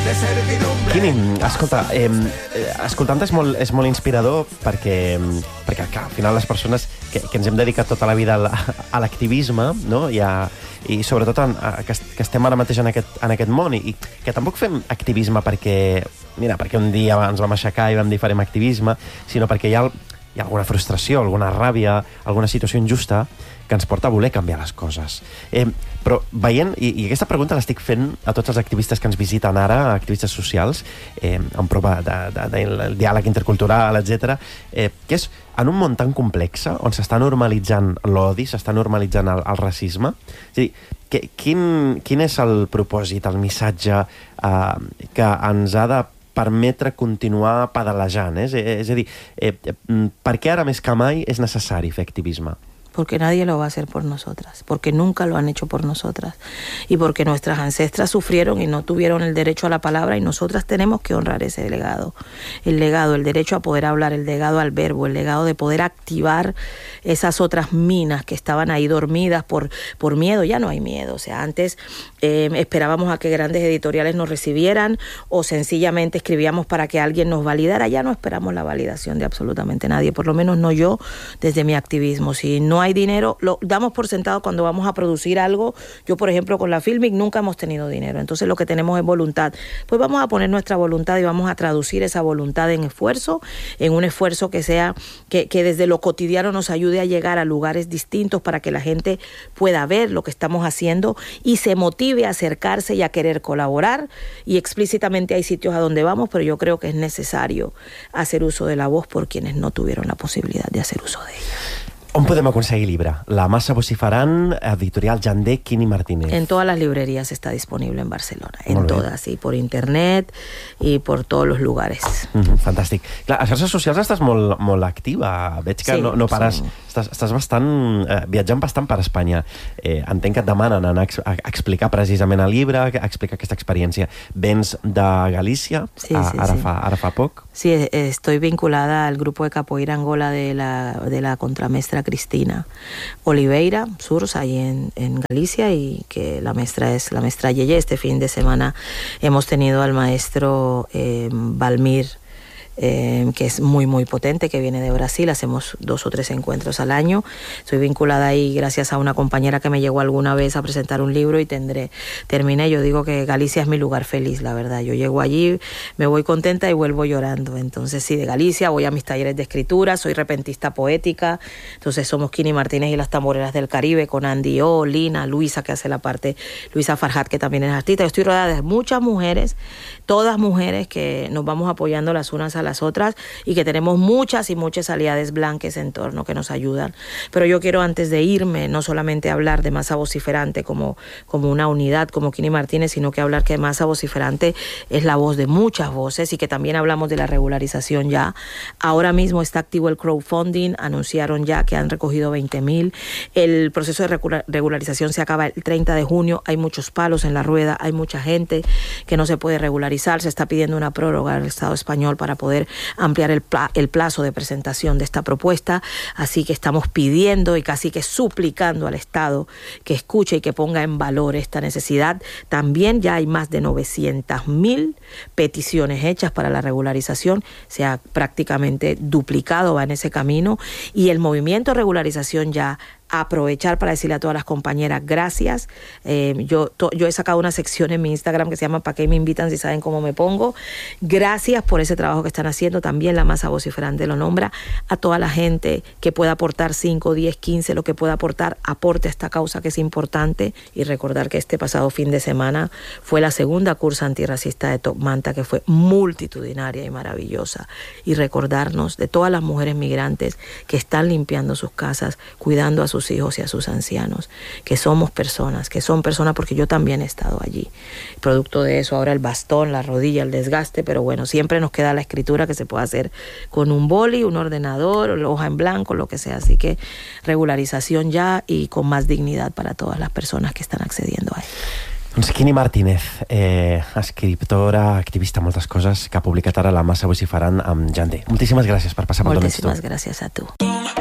Quini, escolta, escoltant és molt inspirador perquè clar, al final les persones que ens hem dedicat tota la vida a l'activisme, no? I sobretot que estem ara mateix en aquest món i que tampoc fem activisme perquè un dia ens vam aixecar i vam dir farem activisme, sinó perquè hi ha alguna frustració, alguna ràbia, alguna situació injusta que ens porta a voler canviar les coses. Però veient, i aquesta pregunta l'estic fent a tots els activistes que ens visiten ara, activistes socials, en prova del diàleg intercultural, etc., que és en un món tan complex, on s'està normalitzant l'odi, s'està normalitzant el racisme, és a dir, quin és el propòsit, el missatge que ens ha de permetre continuar pedalejant? És a dir, per què ara més que mai és necessari fer activisme? Porque nadie lo va a hacer por nosotras, porque nunca lo han hecho por nosotras y porque nuestras ancestras sufrieron y no tuvieron el derecho a la palabra y nosotras tenemos que honrar ese legado, el derecho a poder hablar, el legado al verbo, el legado de poder activar esas otras minas que estaban ahí dormidas por miedo. Ya no hay miedo, o sea, antes esperábamos a que grandes editoriales nos recibieran o sencillamente escribíamos para que alguien nos validara. Ya no esperamos la validación de absolutamente nadie, por lo menos no yo desde mi activismo. Si no hay dinero, lo damos por sentado cuando vamos a producir algo. Yo, por ejemplo, con la Filmic nunca hemos tenido dinero, entonces lo que tenemos es voluntad. Pues vamos a poner nuestra voluntad y vamos a traducir esa voluntad en esfuerzo, en un esfuerzo que sea, que desde lo cotidiano nos ayude a llegar a lugares distintos para que la gente pueda ver lo que estamos haciendo y se motive a acercarse y a querer colaborar. Y explícitamente hay sitios a donde vamos, pero yo creo que es necesario hacer uso de la voz por quienes no tuvieron la posibilidad de hacer uso de ella. On podem aconseguir el llibre? La massa vociferant, editorial Jandé, Quini Martínez. En todas las librerías está disponible en Barcelona, en todas, y por internet y por todos los lugares. Fantàstic. Clar, a xarxes socials estàs molt activa. Veig que no pares... Estàs viatjant bastant per Espanya. Entenc que et demanen anar a explicar precisament el llibre, a explicar aquesta experiència. Vens de Galícia, ara fa poc. Sí, estoy vinculada al grupo de capoeira Angola de la contramestra Cristina Oliveira Surs, ahí en Galicia, y que la maestra es la maestra Yeye. Este fin de semana hemos tenido al maestro Valmir, que es muy muy potente, que viene de Brasil. Hacemos 2 o 3 encuentros al año. Estoy vinculada ahí gracias a una compañera que me llegó alguna vez a presentar un libro y terminé. Yo digo que Galicia es mi lugar feliz, la verdad. Yo llego allí, me voy contenta y vuelvo llorando. Entonces sí, de Galicia voy a mis talleres de escritura, soy repentista poética. Entonces somos Quini Martínez y las Tamboreras del Caribe con Andy O, Lina, Luisa, que hace la parte, Luisa Farhat, que también es artista. Yo estoy rodeada de muchas mujeres, todas mujeres que nos vamos apoyando las unas a las otras y que tenemos muchas y muchas aliadas blancas en torno que nos ayudan. Pero yo quiero, antes de irme, no solamente hablar de Masa Vociferante como una unidad, como Quini Martínez, sino que hablar que Masa Vociferante es la voz de muchas voces y que también hablamos de la regularización ya. Ahora mismo está activo el crowdfunding, anunciaron ya que han recogido 20.000. El proceso de regularización se acaba el 30 de junio, hay muchos palos en la rueda, hay mucha gente que no se puede regularizar, se está pidiendo una prórroga al Estado español para poder ampliar el plazo de presentación de esta propuesta, así que estamos pidiendo y casi que suplicando al Estado que escuche y que ponga en valor esta necesidad. También ya hay más de 900.000 peticiones hechas para la regularización, se ha prácticamente duplicado, va en ese camino, y el movimiento de regularización ya aprovechar para decirle a todas las compañeras gracias. Yo he sacado una sección en mi Instagram que se llama ¿Para qué me invitan si saben cómo me pongo? Gracias por ese trabajo que están haciendo. También la Masa Vociferante lo nombra a toda la gente que pueda aportar 5, 10, 15, lo que pueda aportar, aporte a esta causa que es importante. Y recordar que este pasado fin de semana fue la segunda cursa antirracista de Top Manta, que fue multitudinaria y maravillosa, y recordarnos de todas las mujeres migrantes que están limpiando sus casas, cuidando a sus hijos y a sus ancianos, que somos personas, que son personas, porque yo también he estado allí. Producto de eso, ahora el bastón, la rodilla, el desgaste, pero bueno, siempre nos queda la escritura que se puede hacer con un boli, un ordenador, hoja en blanco, lo que sea. Así que regularización ya y con más dignidad para todas las personas que están accediendo a ell. Doncs Quini Martínez, escriptora, activista, moltes coses, que ha publicat ara La Massa Vociferant amb Jandé. Moltíssimes gràcies per passar per l'Honest. Moltíssimes gràcies a tu.